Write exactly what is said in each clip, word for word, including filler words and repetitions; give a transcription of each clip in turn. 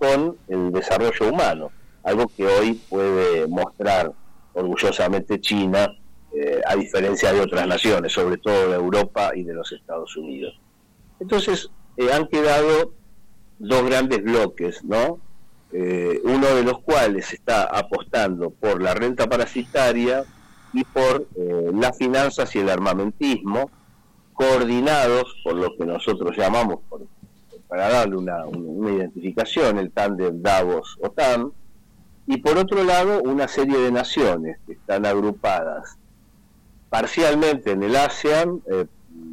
con el desarrollo humano, algo que hoy puede mostrar orgullosamente China, eh, a diferencia de otras naciones, sobre todo de Europa y de los Estados Unidos. Entonces, eh, han quedado dos grandes bloques, ¿no? Eh, uno de los cuales está apostando por la renta parasitaria y por eh, las finanzas y el armamentismo, coordinados por lo que nosotros llamamos, por, para darle una, una identificación, el tándem Davos-OTAN, y por otro lado una serie de naciones que están agrupadas parcialmente en el ASEAN, eh,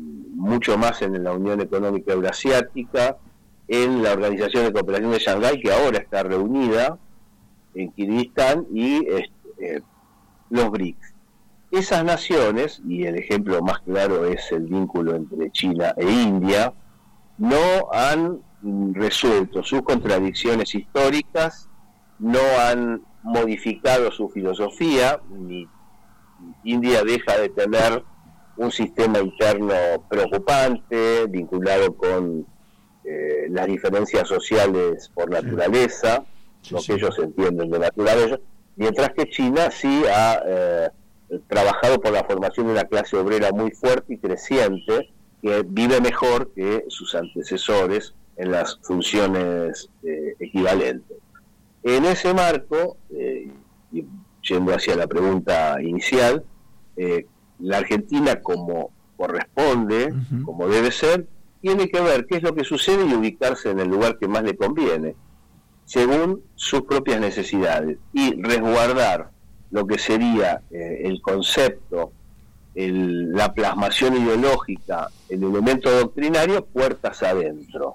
mucho más en la Unión Económica Eurasiática, en la Organización de Cooperación de Shanghái, que ahora está reunida en Kirguistán, y este, eh, los BRICS. Esas naciones, y el ejemplo más claro es el vínculo entre China e India, no han resuelto sus contradicciones históricas, no han modificado su filosofía, ni India deja de tener un sistema interno preocupante, vinculado con eh, las diferencias sociales por naturaleza, sí, lo sí, que sí. ellos entienden de naturaleza, mientras que China sí ha eh, trabajado por la formación de una clase obrera muy fuerte y creciente, que vive mejor que sus antecesores en las funciones eh, equivalentes. En ese marco, eh, y yendo hacia la pregunta inicial, eh, la Argentina, como corresponde, uh-huh. como debe ser, tiene que ver qué es lo que sucede y ubicarse en el lugar que más le conviene, según sus propias necesidades, y resguardar lo que sería eh, el concepto, el, la plasmación ideológica, el elemento doctrinario, puertas adentro.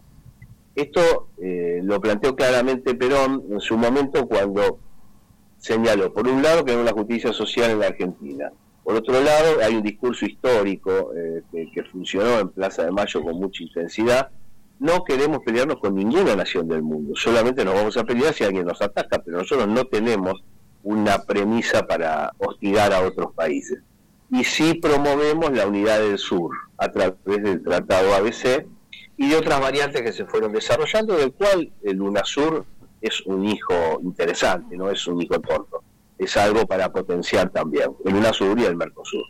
Esto eh, lo planteó claramente Perón en su momento cuando señaló, por un lado, que no hay una justicia social en la Argentina. Por otro lado, hay un discurso histórico eh, que, que funcionó en Plaza de Mayo con mucha intensidad. No queremos pelearnos con ninguna nación del mundo, solamente nos vamos a pelear si alguien nos ataca, pero nosotros no tenemos una premisa para hostigar a otros países. Y sí promovemos la unidad del sur a través del Tratado A B C y de otras variantes que se fueron desarrollando, del cual el UNASUR es un hijo interesante, no es un hijo tonto, es algo para potenciar también, el UNASUR y el Mercosur.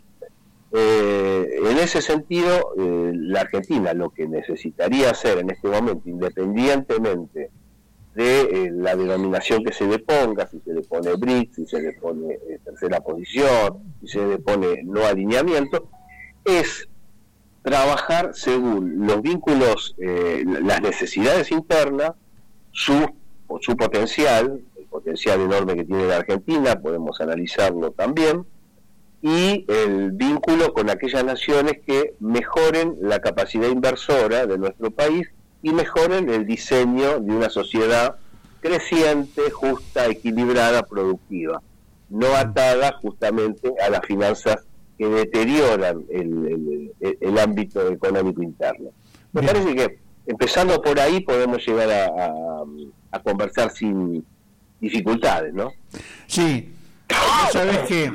Eh, en ese sentido, eh, la Argentina lo que necesitaría hacer en este momento, independientemente de eh, la denominación que se le ponga, si se le pone BRICS, si se le pone eh, tercera posición, si se le pone no alineamiento, es trabajar según los vínculos, eh, las necesidades internas, su, su potencial, el potencial enorme que tiene la Argentina, podemos analizarlo también, y el vínculo con aquellas naciones que mejoren la capacidad inversora de nuestro país y mejoren el diseño de una sociedad creciente, justa, equilibrada, productiva, no atada justamente a las finanzas que deterioran el, el, el ámbito económico interno. Me Bien. parece que empezando por ahí podemos llegar a, a, a conversar sin dificultades, ¿no? Sí, sabes que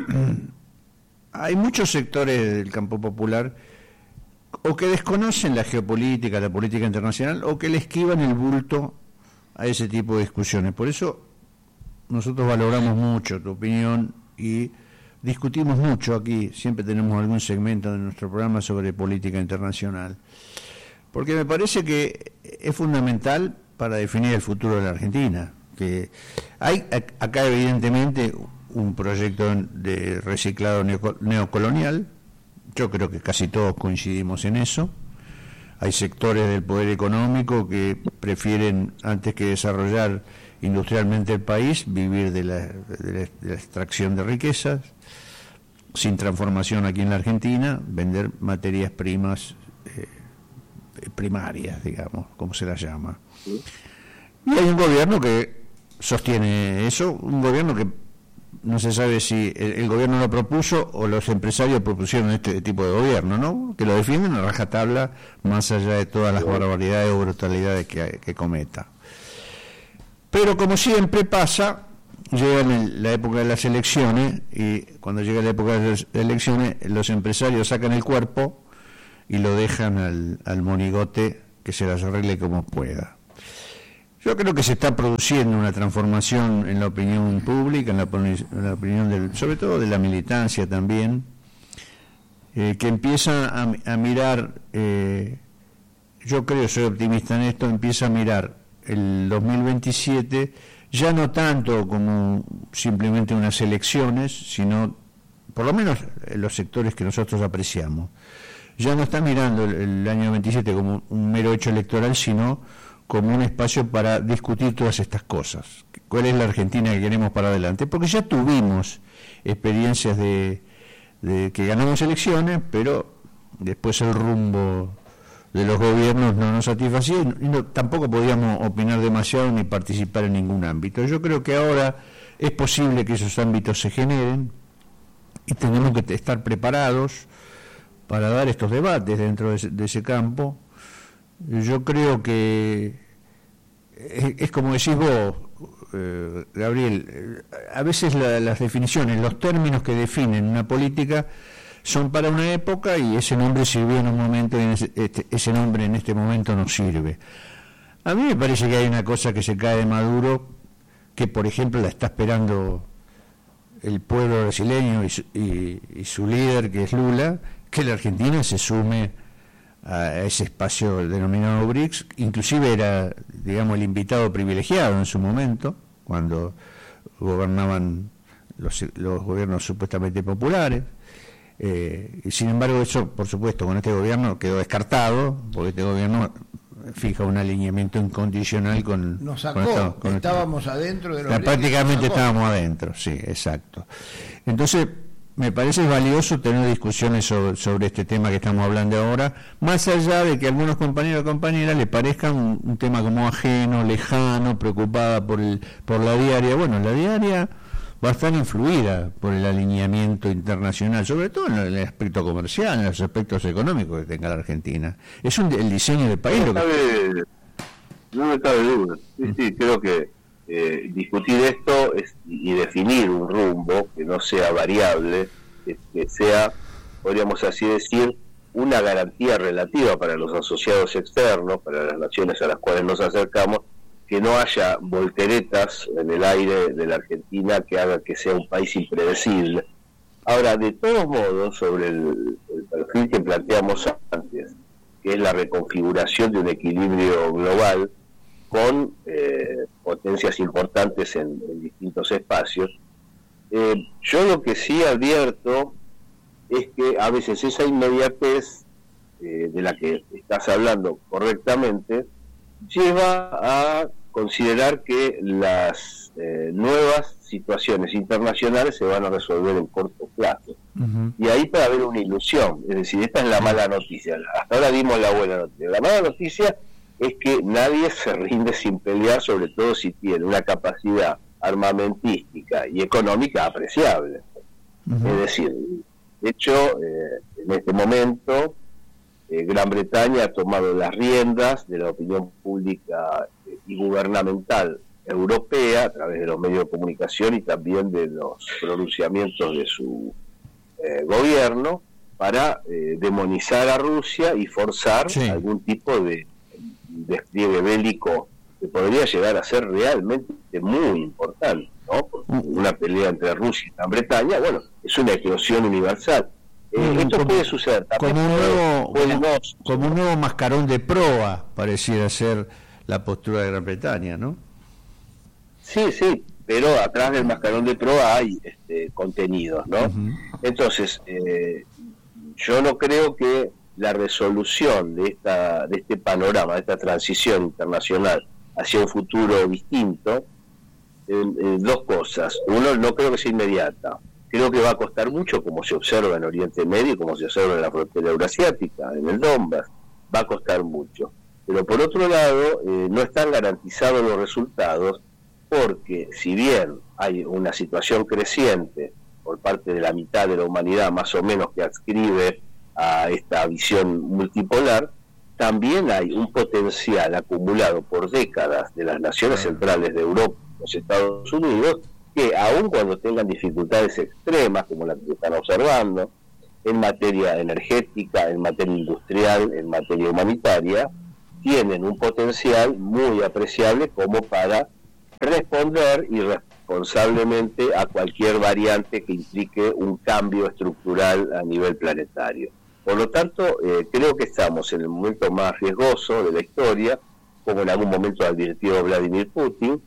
hay muchos sectores del campo popular o que desconocen la geopolítica, la política internacional, o que le esquivan el bulto a ese tipo de discusiones. Por eso nosotros valoramos mucho tu opinión y discutimos mucho aquí, siempre tenemos algún segmento de nuestro programa sobre política internacional, porque me parece que es fundamental para definir el futuro de la Argentina. Que hay acá evidentemente un proyecto de reciclado neocolonial, yo creo que casi todos coincidimos en eso. Hay sectores del poder económico que prefieren, antes que desarrollar industrialmente el país, vivir de la, de la, de la extracción de riquezas, sin transformación aquí en la Argentina, vender materias primas eh, primarias, digamos, como se las llama. Y hay un gobierno que sostiene eso, un gobierno que no se sabe si el, el gobierno lo propuso o los empresarios propusieron este tipo de gobierno, ¿no? Que lo defienden a rajatabla, más allá de todas las barbaridades o brutalidades que, que cometa. Pero como siempre pasa, llega la época de las elecciones, y cuando llega la época de las elecciones, los empresarios sacan el cuerpo y lo dejan al, al monigote que se las arregle como pueda. Yo creo que se está produciendo una transformación en la opinión pública, en la, en la opinión del, sobre todo de la militancia también, eh, que empieza a, a mirar, eh, yo creo, soy optimista en esto, empieza a mirar el dos mil veintisiete ya no tanto como simplemente unas elecciones, sino por lo menos en los sectores que nosotros apreciamos. Ya no está mirando el, el año veintisiete como un mero hecho electoral, sino como un espacio para discutir todas estas cosas. ¿Cuál es la Argentina que queremos para adelante? Porque ya tuvimos experiencias de, de que ganamos elecciones, pero después el rumbo de los gobiernos no nos satisfacía y no, tampoco podíamos opinar demasiado ni participar en ningún ámbito. Yo creo que ahora es posible que esos ámbitos se generen y tenemos que estar preparados para dar estos debates dentro de ese, de ese campo. Yo creo que es, es como decís vos, eh, Gabriel, eh, a veces la, las definiciones, los términos que definen una política son para una época y ese nombre sirvió en un momento y ese, este, ese nombre en este momento no sirve. A mí me parece que hay una cosa que se cae de Maduro, que por ejemplo la está esperando el pueblo brasileño y su, y, y su líder, que es Lula, que la Argentina se sume a ese espacio denominado B R I C S, inclusive era, digamos, el invitado privilegiado en su momento, cuando gobernaban los, los gobiernos supuestamente populares, eh, y sin embargo eso, por supuesto, con este gobierno quedó descartado, porque este gobierno fija un alineamiento incondicional con... Nos sacó, con esta, con estábamos esta, adentro de los... la, prácticamente estábamos adentro, sí, exacto. Entonces, me parece valioso tener discusiones sobre, sobre este tema que estamos hablando ahora, más allá de que a algunos compañeros o compañeras le parezca un, un tema como ajeno, lejano, preocupada por el, por la diaria. Bueno, la diaria va a estar influida por el alineamiento internacional, sobre todo en el aspecto comercial, en los aspectos económicos que tenga la Argentina. Es un, el diseño del país. No, lo que... cabe, no me cabe duda. Sí, mm. sí, creo que eh, discutir esto es, y definir un rumbo que no sea variable, que, que sea, podríamos así decir, una garantía relativa para los asociados externos, para las naciones a las cuales nos acercamos, que no haya volteretas en el aire de la Argentina que haga que sea un país impredecible. Ahora, de todos modos, sobre el, el perfil que planteamos antes, que es la reconfiguración de un equilibrio global con eh, potencias importantes en, en distintos espacios, eh, yo lo que sí advierto es que a veces esa inmediatez eh, de la que estás hablando correctamente lleva a considerar que las eh, nuevas situaciones internacionales se van a resolver en corto plazo. Uh-huh. Y ahí puede haber una ilusión, es decir, esta es la mala noticia. Hasta ahora dimos la buena noticia. La mala noticia es que nadie se rinde sin pelear, sobre todo si tiene una capacidad armamentística y económica apreciable. Uh-huh. Es decir, de hecho, eh, en este momento Eh, Gran Bretaña ha tomado las riendas de la opinión pública eh, y gubernamental europea a través de los medios de comunicación y también de los pronunciamientos de su eh, gobierno para eh, demonizar a Rusia y forzar sí. algún tipo de despliegue bélico que podría llegar a ser realmente muy importante, ¿no? Porque una pelea entre Rusia y Gran Bretaña, bueno, es una eclosión universal. Eh, esto como, puede suceder también, como un nuevo puede como, no, como un nuevo mascarón de proa pareciera ser la postura de Gran Bretaña, ¿no? Sí, sí, pero atrás del mascarón de proa hay este, contenidos, ¿no? Uh-huh. Entonces, eh, yo no creo que la resolución de esta de este panorama, de esta transición internacional hacia un futuro distinto, eh, eh, dos cosas. Uno, no creo que sea inmediata. Creo que va a costar mucho, como se observa en Oriente Medio, como se observa en la frontera eurasiática, en el Donbass, va a costar mucho. Pero por otro lado, eh, no están garantizados los resultados, porque si bien hay una situación creciente por parte de la mitad de la humanidad, más o menos, que adscribe a esta visión multipolar, también hay un potencial acumulado por décadas de las naciones centrales de Europa, los Estados Unidos, que aun cuando tengan dificultades extremas, como las que están observando, en materia energética, en materia industrial, en materia humanitaria, tienen un potencial muy apreciable como para responder irresponsablemente a cualquier variante que implique un cambio estructural a nivel planetario. Por lo tanto, eh, creo que estamos en el momento más riesgoso de la historia, como en algún momento advirtió Vladimir Putin,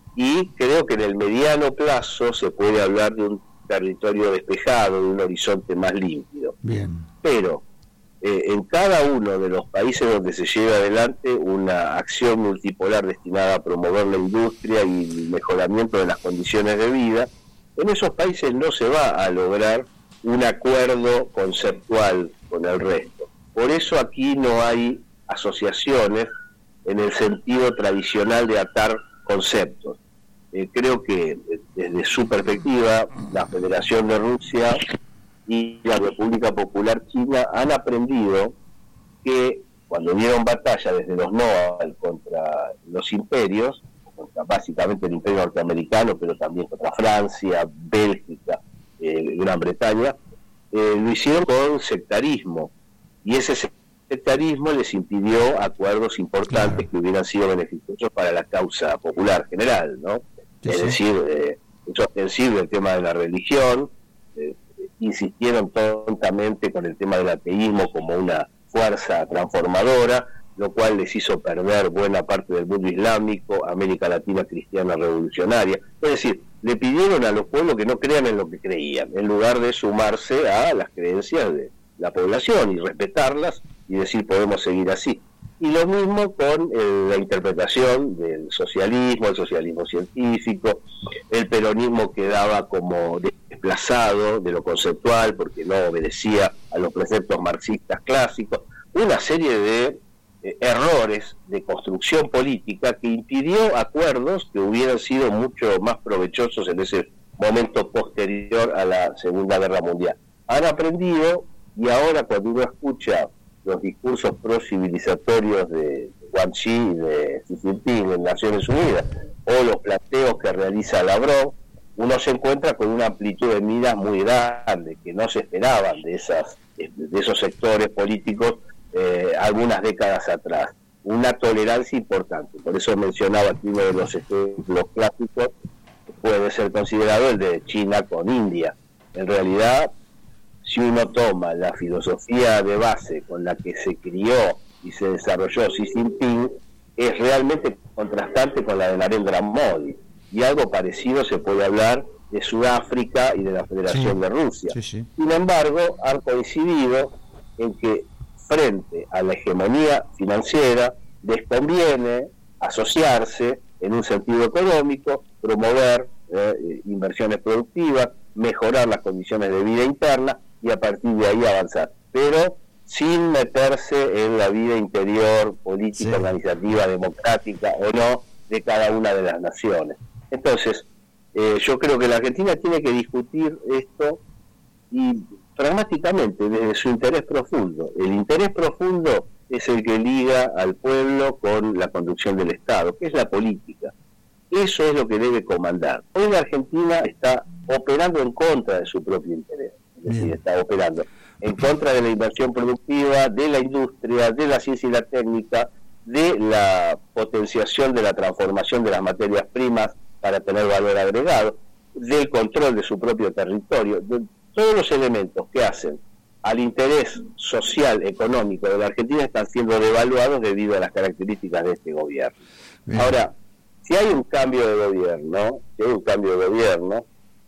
y creo que en el mediano plazo se puede hablar de un territorio despejado, de un horizonte más límpido. Bien. Pero eh, en cada uno de los países donde se lleva adelante una acción multipolar destinada a promover la industria y el mejoramiento de las condiciones de vida, en esos países no se va a lograr un acuerdo conceptual con el resto. Por eso aquí no hay asociaciones en el sentido tradicional de atar conceptos. Eh, creo que desde su perspectiva, la Federación de Rusia y la República Popular China han aprendido que cuando dieron batalla desde los Noal contra los imperios, contra básicamente el imperio norteamericano, pero también contra Francia, Bélgica, eh, Gran Bretaña, eh, lo hicieron con sectarismo, y ese sectarismo les impidió acuerdos importantes, claro, que hubieran sido beneficiosos para la causa popular general, ¿no? Sí, es sí. decir, eh, es ostensible el tema de la religión, eh, insistieron tontamente con el tema del ateísmo como una fuerza transformadora, lo cual les hizo perder buena parte del mundo islámico, América Latina cristiana revolucionaria. Es decir, le pidieron a los pueblos que no crean en lo que creían, en lugar de sumarse a las creencias de la población y respetarlas y decir podemos seguir así. Y lo mismo con eh, la interpretación del socialismo, el socialismo científico, el peronismo quedaba como desplazado de lo conceptual porque no obedecía a los preceptos marxistas clásicos, una serie de eh, errores de construcción política que impidió acuerdos que hubieran sido mucho más provechosos en ese momento posterior a la Segunda Guerra Mundial. Han aprendido, y ahora cuando uno escucha los discursos pro-civilizatorios de Wang Xi y de Xi Jinping en Naciones Unidas, o los planteos que realiza Lavrov, uno se encuentra con una amplitud de miras muy grande, que no se esperaban de esas de esos sectores políticos eh, algunas décadas atrás. Una tolerancia importante. Por eso mencionaba aquí uno de los ejemplos clásicos, puede ser considerado el de China con India. En realidad, si uno toma la filosofía de base con la que se crió y se desarrolló Xi Jinping, es realmente contrastante con la de Narendra Modi, y algo parecido se puede hablar de Sudáfrica y de la Federación sí, de Rusia. Sí, sí. Sin embargo, han coincidido en que frente a la hegemonía financiera les conviene asociarse en un sentido económico, promover eh, inversiones productivas, mejorar las condiciones de vida interna y a partir de ahí avanzar, pero sin meterse en la vida interior, política, sí, organizativa, democrática o no, de cada una de las naciones. Entonces, eh, yo creo que la Argentina tiene que discutir esto y pragmáticamente, desde su interés profundo. El interés profundo es el que liga al pueblo con la conducción del Estado, que es la política. Eso es lo que debe comandar. Hoy la Argentina está operando en contra de su propio interés. Es decir, Bien. está operando en contra de la inversión productiva, de la industria, de la ciencia y la técnica, de la potenciación de la transformación de las materias primas para tener valor agregado, del control de su propio territorio, de todos los elementos que hacen al interés social, económico de la Argentina están siendo devaluados debido a las características de este gobierno. Bien. Ahora, si hay un cambio de gobierno, si hay un cambio de gobierno,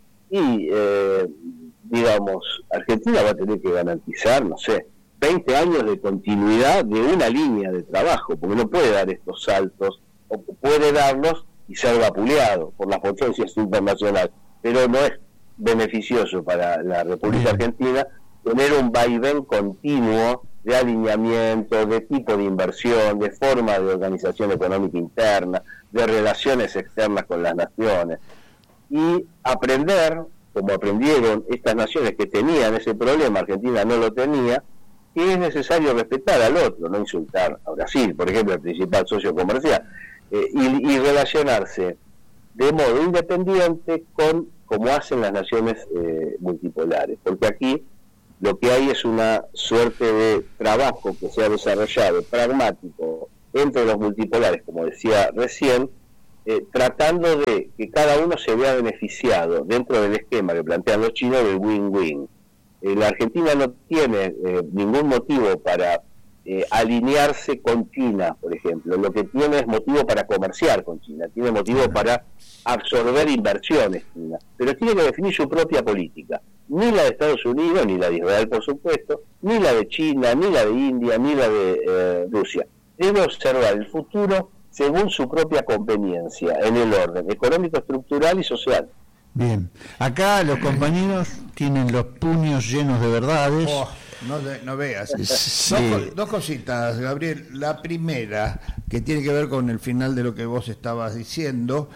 y eh, digamos, Argentina va a tener que garantizar, no sé, veinte años de continuidad de una línea de trabajo, porque no puede dar estos saltos, o puede darlos y ser vapuleado por las potencias internacionales, pero no es beneficioso para la República Argentina tener un vaivén continuo de alineamiento, de tipo de inversión, de forma de organización económica interna, de relaciones externas con las naciones, y aprender, como aprendieron estas naciones que tenían ese problema, Argentina no lo tenía, que es necesario respetar al otro, no insultar a Brasil, por ejemplo, el principal socio comercial, eh, y, y relacionarse de modo independiente con como hacen las naciones eh, multipolares, porque aquí lo que hay es una suerte de trabajo que se ha desarrollado, pragmático, entre los multipolares, como decía recién, eh, tratando de que cada uno se vea beneficiado dentro del esquema que plantean los chinos del win-win. Eh, la Argentina no tiene eh, ningún motivo para eh, alinearse con China, por ejemplo. Lo que tiene es motivo para comerciar con China, tiene motivo para absorber inversiones China, pero tiene que definir su propia política. Ni la de Estados Unidos, ni la de Israel, por supuesto, ni la de China, ni la de India, ni la de eh, Rusia. Debe observar el futuro según su propia conveniencia, en el orden económico, estructural y social. Bien, acá los compañeros tienen los puños llenos de verdades. Oh, no, no veas. Sí. Dos, dos cositas, Gabriel. La primera, que tiene que ver con el final de lo que vos estabas diciendo.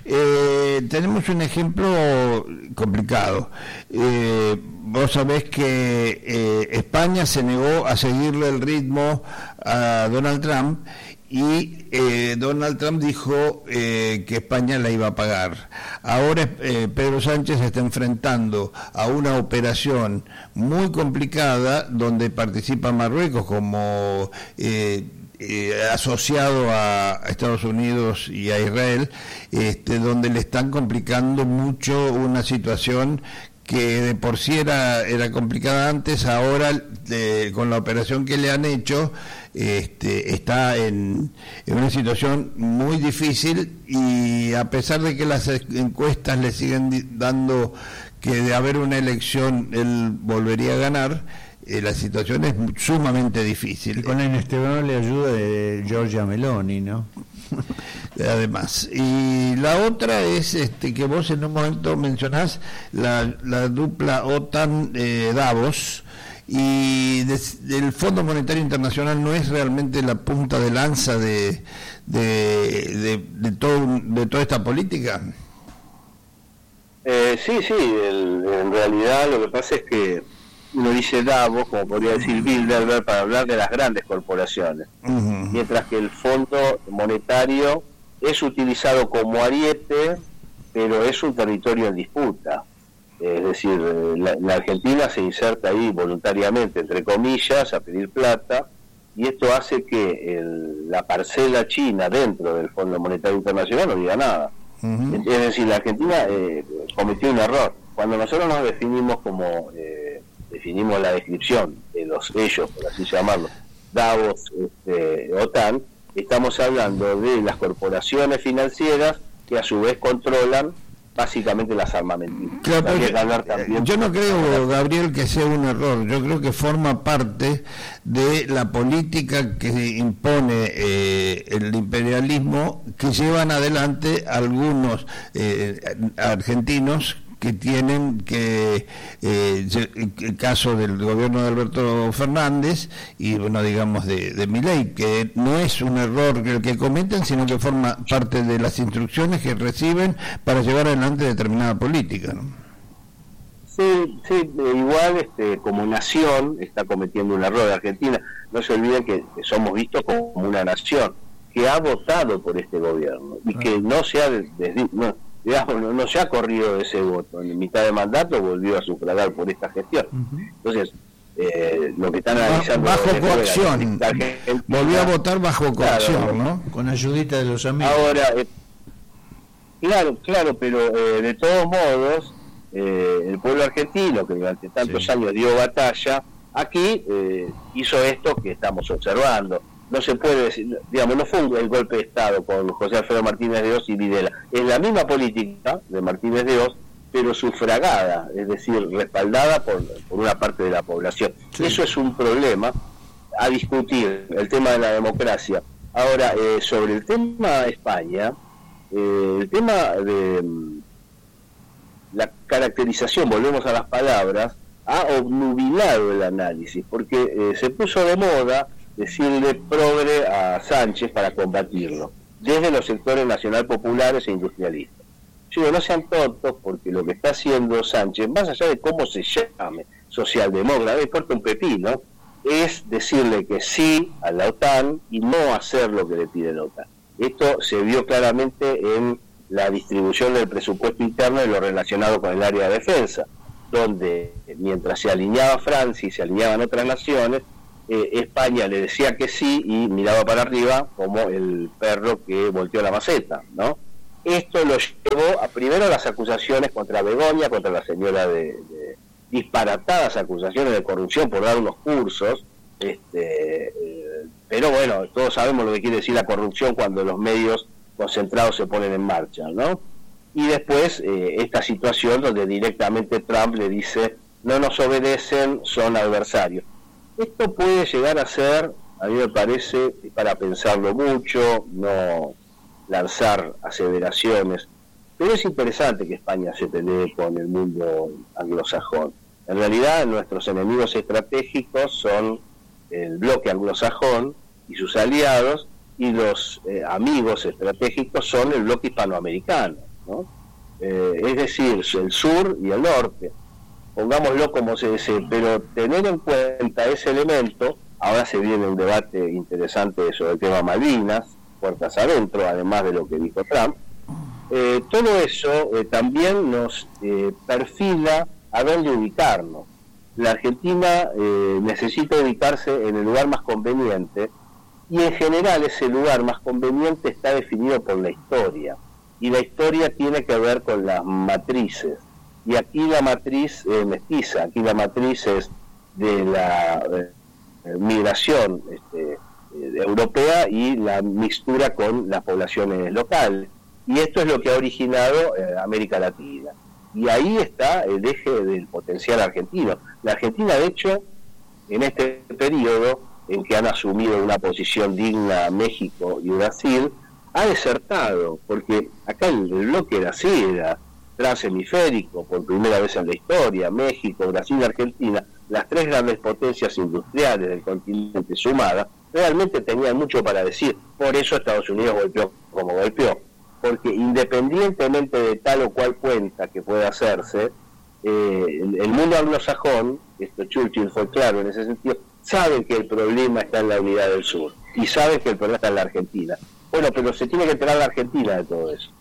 Eh, tenemos un ejemplo complicado. Eh, vos sabés que eh, España se negó a seguirle el ritmo a Donald Trump, y eh, Donald Trump dijo eh, que España la iba a pagar. Ahora eh, Pedro Sánchez se está enfrentando a una operación muy complicada donde participa Marruecos como eh, eh, asociado a Estados Unidos y a Israel, este, donde le están complicando mucho una situación que de por sí era, era complicada antes. Ahora de, con la operación que le han hecho, este, está en, en una situación muy difícil, y a pesar de que las encuestas le siguen di- dando que de haber una elección él volvería a ganar, eh, la situación es sumamente difícil. Y con la inestimable ayuda de Giorgia Meloni, ¿no? Además, y la otra es este que vos en un momento mencionás la, la dupla OTAN eh, Davos, y des, el Fondo Monetario Internacional no es realmente la punta de lanza de de, de, de, todo, de toda esta política. Eh, sí, sí, el, en realidad lo que pasa es que uno dice Davos, como podría decir Bilderberg, para hablar de las grandes corporaciones, uh-huh. mientras que el Fondo Monetario es utilizado como ariete, pero es un territorio en disputa. Es decir, la, la Argentina se inserta ahí voluntariamente, entre comillas, a pedir plata, y esto hace que el, la parcela china dentro del Fondo Monetario Internacional no diga nada. Uh-huh. Es decir, la Argentina eh, cometió un error. Cuando nosotros nos definimos como, eh, definimos la descripción de los ellos, por así llamarlo, Davos, este, OTAN, estamos hablando de las corporaciones financieras que a su vez controlan básicamente las armamentistas. Claro, porque, yo no creo, Gabriel, que sea un error. Yo creo que forma parte de la política que impone eh, el imperialismo, que llevan adelante algunos eh, argentinos que tienen que eh, el caso del gobierno de Alberto Fernández y bueno, digamos de, de Milei, que no es un error el que cometen, sino que forma parte de las instrucciones que reciben para llevar adelante determinada política, ¿no? Sí, sí, igual este, como nación está cometiendo un error de Argentina. No se olviden que, que somos vistos como una nación que ha votado por este gobierno y que no se ha desde, no, digamos, no, no se ha corrido de ese voto. En mitad de mandato volvió a sufragar por esta gestión. Uh-huh. Entonces, eh, lo que están analizando... Bajo coacción. Volvió a votar bajo coacción, claro, ¿no? Con ayudita de los amigos. Ahora, eh, claro, claro, pero eh, de todos modos, eh, el pueblo argentino, que durante tantos sí. años dio batalla, aquí eh, hizo esto que estamos observando. No se puede decir, digamos, no fue el golpe de Estado con José Alfredo Martínez de Oz y Videla. Es la misma política de Martínez de Oz, pero sufragada, es decir, respaldada por, por una parte de la población. Sí. Eso es un problema a discutir, el tema de la democracia. Ahora, eh, sobre el tema España, eh, el tema de la caracterización, volvemos a las palabras, ha obnubilado el análisis, porque eh, se puso de moda decirle progre a Sánchez para combatirlo, desde los sectores nacional populares e industrialistas. Yo digo, no sean tontos, porque lo que está haciendo Sánchez, más allá de cómo se llame, socialdemócrata, me importa un pepino, es decirle que sí a la OTAN y no hacer lo que le pide la OTAN. Esto se vio claramente en la distribución del presupuesto interno y lo relacionado con el área de defensa, donde mientras se alineaba Francia y se alineaban otras naciones, eh, España le decía que sí y miraba para arriba como el perro que volteó la maceta, ¿no? Esto lo llevó a primero las acusaciones contra Begoña, contra la señora de, de disparatadas acusaciones de corrupción por dar unos cursos, este, eh, pero bueno, todos sabemos lo que quiere decir la corrupción cuando los medios concentrados se ponen en marcha, ¿no? Y después eh, esta situación donde directamente Trump le dice no nos obedecen, son adversarios. Esto puede llegar a ser, a mí me parece, para pensarlo mucho, no lanzar aseveraciones, pero es interesante que España se pelee con el mundo anglosajón. En realidad nuestros enemigos estratégicos son el bloque anglosajón y sus aliados, y los eh, amigos estratégicos son el bloque hispanoamericano, ¿no? Eh, es decir, el sur y el norte, pongámoslo como se desee, pero tener en cuenta ese elemento. Ahora se viene un debate interesante sobre el tema Malvinas, puertas adentro, además de lo que dijo Trump. Eh, todo eso eh, también nos eh, perfila a dónde ubicarnos. La Argentina eh, necesita ubicarse en el lugar más conveniente, y en general ese lugar más conveniente está definido por la historia, y la historia tiene que ver con las matrices, y aquí la matriz eh, mestiza, aquí la matriz es de la eh, migración este, eh, europea y la mixtura con las poblaciones locales, y esto es lo que ha originado eh, América Latina, y ahí está el eje del potencial argentino. La Argentina, de hecho, en este periodo en que han asumido una posición digna México y Brasil, ha desertado, porque acá el, el bloque era así, era transhemisférico, por primera vez en la historia, México, Brasil y Argentina, las tres grandes potencias industriales del continente sumadas, realmente tenían mucho para decir. Por eso Estados Unidos golpeó como golpeó, porque independientemente de tal o cual cuenta que pueda hacerse, eh, el, el mundo anglosajón, esto Churchill fue claro en ese sentido, saben que el problema está en la unidad del sur, y saben que el problema está en la Argentina. Bueno, pero se tiene que enterar la Argentina de todo eso.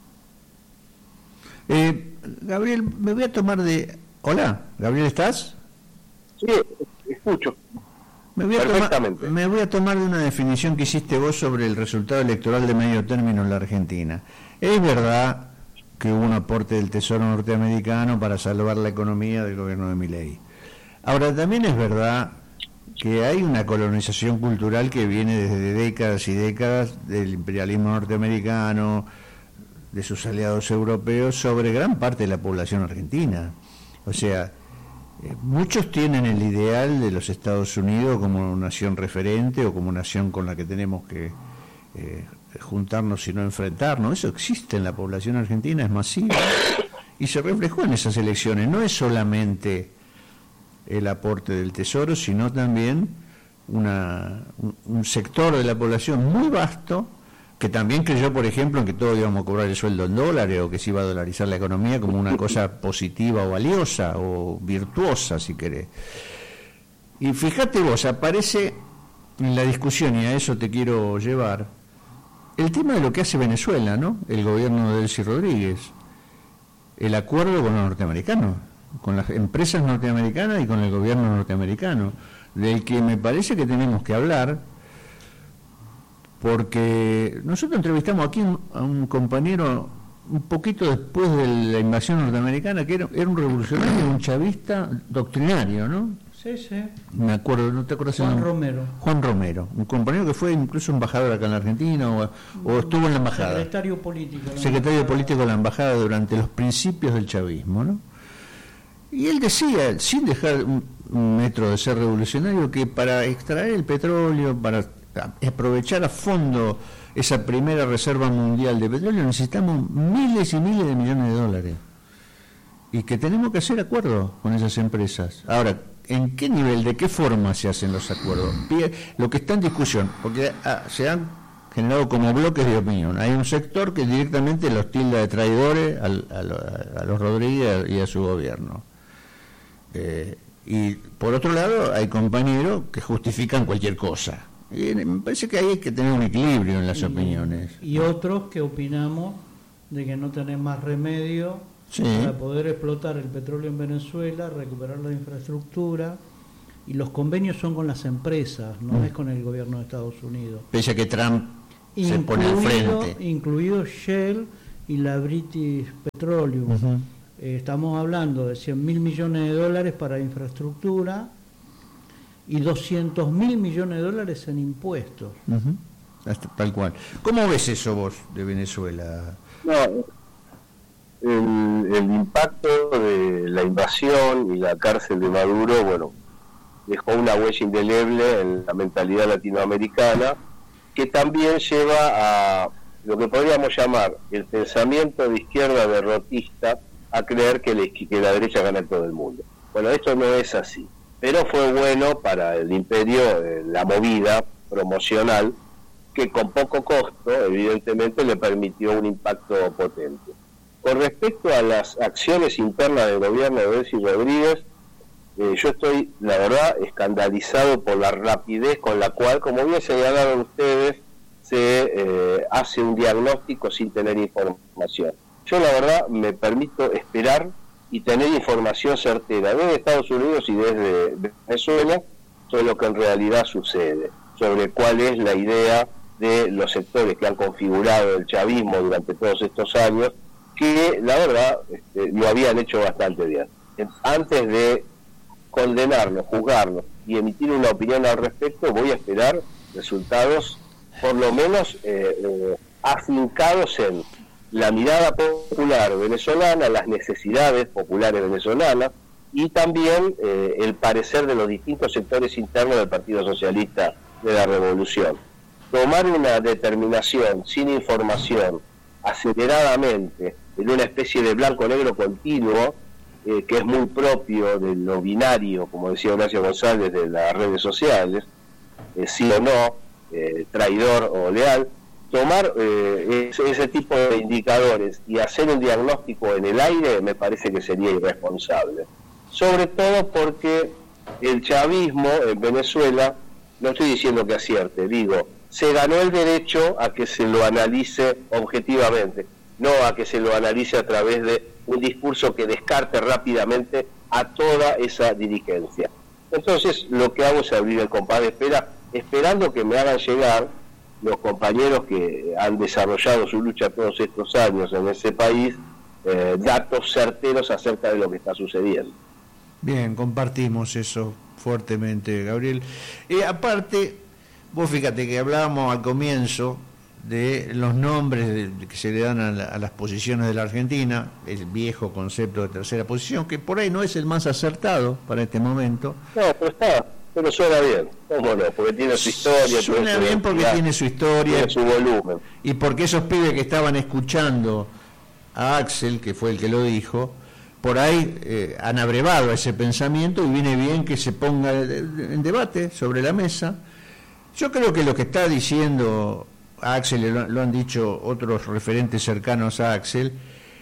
Eh, Gabriel, me voy a tomar de... Hola, Gabriel, ¿estás? Sí, escucho. Me voy, a tomar, me voy a tomar de una definición que hiciste vos sobre el resultado electoral de medio término en la Argentina. Es verdad que hubo un aporte del Tesoro norteamericano para salvar la economía del gobierno de Milei. Ahora, también es verdad que hay una colonización cultural que viene desde décadas y décadas del imperialismo norteamericano, de sus aliados europeos, sobre gran parte de la población argentina. O sea, eh, muchos tienen el ideal de los Estados Unidos como nación referente o como nación con la que tenemos que eh, juntarnos y no enfrentarnos. Eso existe en la población argentina, es masivo, y se reflejó en esas elecciones. No es solamente el aporte del Tesoro, sino también una, un, un sector de la población muy vasto que también creyó, por ejemplo, en que todos íbamos a cobrar el sueldo en dólares o que se iba a dolarizar la economía como una cosa positiva o valiosa o virtuosa, si querés. Y fíjate vos, aparece en la discusión, y a eso te quiero llevar, el tema de lo que hace Venezuela, ¿no? El gobierno de Delcy Rodríguez, el acuerdo con los norteamericanos, con las empresas norteamericanas y con el gobierno norteamericano, del que me parece que tenemos que hablar, porque nosotros entrevistamos aquí a un compañero un poquito después de la invasión norteamericana, que era, era un revolucionario, un chavista doctrinario, ¿no? Sí, sí. Me acuerdo, ¿no te acuerdas? Juan el Romero. Juan Romero, un compañero que fue incluso embajador acá en la Argentina, o, o estuvo en la embajada. Secretario político. Secretario político de la embajada durante los principios del chavismo, ¿no? Y él decía, sin dejar un, un metro de ser revolucionario, que para extraer el petróleo, para aprovechar a fondo esa primera reserva mundial de petróleo, necesitamos miles y miles de millones de dólares. Y que tenemos que hacer acuerdos con esas empresas. Ahora, ¿en qué nivel, de qué forma se hacen los acuerdos? Lo que está en discusión, porque ah, se han generado como bloques de opinión. Hay un sector que directamente los tilda de traidores al, a, a los Rodríguez y a su gobierno. Eh, y por otro lado, hay compañeros que justifican cualquier cosa. Y me parece que ahí hay que tener un equilibrio en las y, opiniones. Y otros que opinamos de que no tenés más remedio sí. para poder explotar el petróleo en Venezuela, recuperar la infraestructura y los convenios son con las empresas, no mm. es con el gobierno de Estados Unidos. Pese a que Trump incluido, se pone al frente. Incluido Shell y la British Petroleum. Uh-huh. Eh, estamos hablando de cien mil millones de dólares para infraestructura y doscientos mil millones de dólares en impuestos. Uh-huh. Hasta, tal cual. ¿Cómo ves eso vos de Venezuela? No, el, el impacto de la invasión y la cárcel de Maduro, bueno, dejó una huella indeleble en la mentalidad latinoamericana, que también lleva a lo que podríamos llamar el pensamiento de izquierda derrotista a creer que, le, que la derecha gana en todo el mundo. Bueno, esto no es así, pero fue bueno para el imperio eh, la movida promocional, que con poco costo, evidentemente, le permitió un impacto potente. Con respecto a las acciones internas del gobierno de Delcy Rodríguez, eh, yo estoy, la verdad, escandalizado por la rapidez con la cual, como bien señalaron ustedes, se eh, hace un diagnóstico sin tener información. Yo, la verdad, me permito esperar y tener información certera desde Estados Unidos y desde Venezuela sobre lo que en realidad sucede, sobre cuál es la idea de los sectores que han configurado el chavismo durante todos estos años, que la verdad este, lo habían hecho bastante bien. Antes de condenarnos, juzgarnos y emitir una opinión al respecto, voy a esperar resultados por lo menos eh, eh, afincados en la mirada popular venezolana, las necesidades populares venezolanas y también eh, el parecer de los distintos sectores internos del Partido Socialista de la Revolución. Tomar una determinación sin información, aceleradamente, en una especie de blanco-negro continuo, eh, que es muy propio de lo binario, como decía Horacio González, de las redes sociales, eh, sí o no, eh, traidor o leal, tomar eh, ese, ese tipo de indicadores y hacer un diagnóstico en el aire me parece que sería irresponsable. Sobre todo porque el chavismo en Venezuela, no estoy diciendo que acierte, digo, se ganó el derecho a que se lo analice objetivamente, no a que se lo analice a través de un discurso que descarte rápidamente a toda esa dirigencia. Entonces, lo que hago es abrir el compás de espera, esperando que me hagan llegar los compañeros que han desarrollado su lucha todos estos años en ese país, eh, datos certeros acerca de lo que está sucediendo. Bien, compartimos eso fuertemente, Gabriel. Eh, aparte, vos fíjate que hablábamos al comienzo de los nombres de, que se le dan a, la, a las posiciones de la Argentina, el viejo concepto de tercera posición, que por ahí no es el más acertado para este momento. No, pero está, pero suena bien, ¿cómo no? Porque tiene su historia. Suena bien porque tiene su historia. Tiene su volumen. Y porque esos pibes que estaban escuchando a Axel, que fue el que lo dijo, por ahí eh, han abrevado ese pensamiento y viene bien que se ponga en debate sobre la mesa. Yo creo que lo que está diciendo a Axel, lo, lo han dicho otros referentes cercanos a Axel,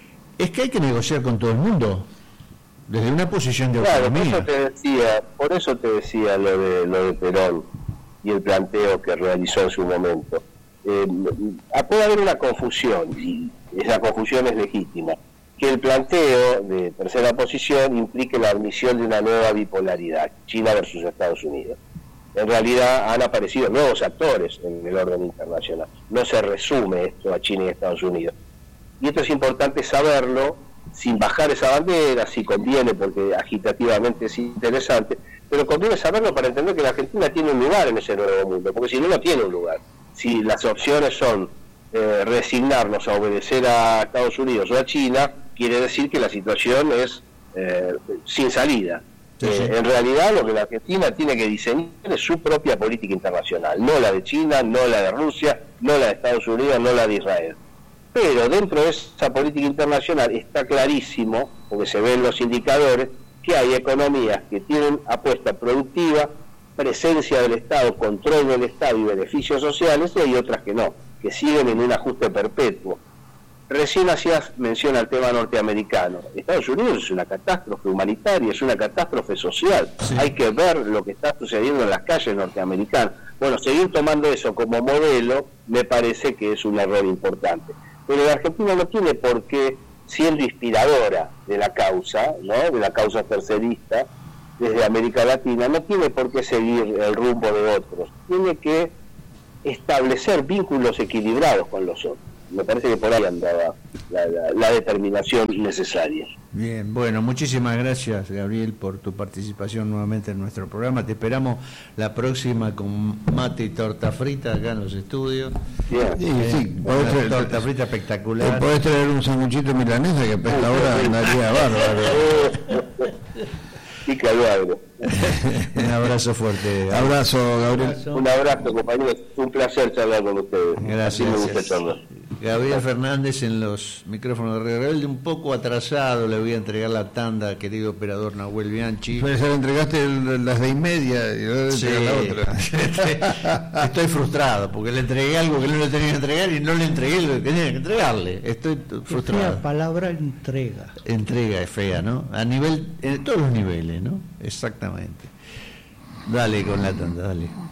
es que hay que negociar con todo el mundo desde una posición de claro, autonomía. Por eso te decía, por eso te decía lo de lo de Perón y el planteo que realizó en su momento. Eh, puede haber una confusión y esa confusión es legítima, que el planteo de tercera posición implique la admisión de una nueva bipolaridad, China versus Estados Unidos. En realidad han aparecido nuevos actores en el orden internacional. No se resume esto a China y Estados Unidos. Y esto es importante saberlo, sin bajar esa bandera, si conviene, porque agitativamente es interesante, pero conviene saberlo para entender que la Argentina tiene un lugar en ese nuevo mundo, porque si no, no tiene un lugar. Si las opciones son eh, resignarnos a obedecer a Estados Unidos o a China, quiere decir que la situación es eh, sin salida. Sí, sí. Eh, en realidad lo que la Argentina tiene que diseñar es su propia política internacional, no la de China, no la de Rusia, no la de Estados Unidos, no la de Israel. Pero dentro de esa política internacional está clarísimo, porque se ven los indicadores, que hay economías que tienen apuesta productiva, presencia del Estado, control del Estado y beneficios sociales, y hay otras que no, que siguen en un ajuste perpetuo. Recién hacías mención al tema norteamericano. Estados Unidos es una catástrofe humanitaria, es una catástrofe social. Sí. Hay que ver lo que está sucediendo en las calles norteamericanas. Bueno, seguir tomando eso como modelo me parece que es un error importante. Pero la Argentina no tiene por qué, siendo inspiradora de la causa, ¿no?, de la causa tercerista, desde América Latina, no tiene por qué seguir el rumbo de otros, tiene que establecer vínculos equilibrados con los otros. Me parece que por ahí andaba la, la, la determinación necesaria. Bien, bueno, muchísimas gracias, Gabriel, por tu participación nuevamente en nuestro programa. Te esperamos la próxima con mate y torta frita acá en los estudios. Bien. Sí, Eh, sí, una podés traer- torta frita Te espectacular. podés traer un sanguchito milanesa que a esta hora andaría bárbaro. Pica el agro. Un abrazo fuerte. Abrazo, Gabriel. Abrazo. Un abrazo, compañeros. Un placer charlar con ustedes. Gracias. Así me gusta charlar. Gabriel Fernández en los micrófonos de Radio Rebelde, un poco atrasado, le voy a entregar la tanda, querido operador Nahuel Bianchi. Puede ser, entregaste el- las de y media y ahora Sí. entregas la otra. Estoy frustrado porque le entregué algo que no le tenía que entregar y no le entregué lo que tenía que entregarle. Estoy t- Qué fea frustrado. palabra entrega. Entrega es fea, ¿no? A nivel, en todos los niveles, ¿no? Exactamente. Dale con la tanda, dale.